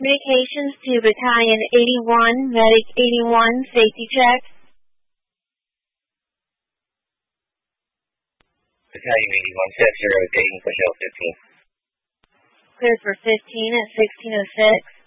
Communications to Battalion 81, Medic 81, safety check. Battalion 81, set 0, Dayton, Foothill 15. Cleared for 15 at 1606.